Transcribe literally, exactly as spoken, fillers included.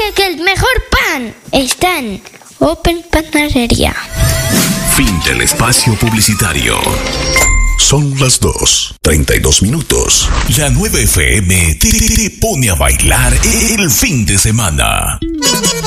Porque que el mejor pan está en Open Panadería. Fin del espacio publicitario. Son las dos, treinta y dos minutos. La nueva F M te, te, te pone a bailar el fin de semana.